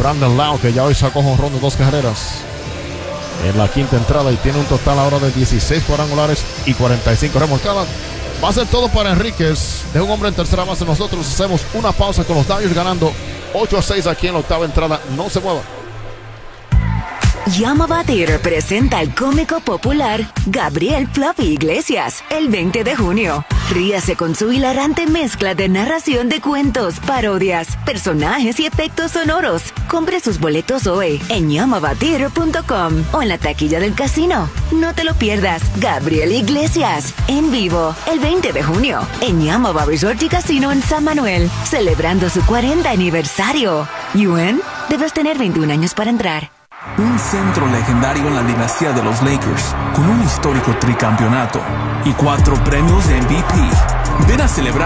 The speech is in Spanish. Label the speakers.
Speaker 1: Brandon Lau, que ya hoy sacó jonrón de 2 carreras en la quinta entrada y tiene un total ahora de 16 cuadrangulares y 45 remolcadas. Va a ser todo para Enríquez, de un hombre en tercera base. Nosotros hacemos una pausa con los Dodgers ganando 8-6 aquí en la octava entrada. No se muevan.
Speaker 2: Llama Theater presenta al cómico popular Gabriel Fluffy Iglesias el 20 de junio. Ríase con su hilarante mezcla de narración de cuentos, parodias, personajes y efectos sonoros. Compre sus boletos hoy en yamavatheater.com o en la taquilla del casino. No te lo pierdas. Gabriel Iglesias en vivo el 20 de junio en Yamava Resort y Casino en San Manuel, celebrando su 40 aniversario. ¿Yuen? Debes tener 21 años para entrar.
Speaker 3: Un centro legendario en la dinastía de los Lakers, con un histórico tricampeonato y 4 premios de MVP. Ven a celebrar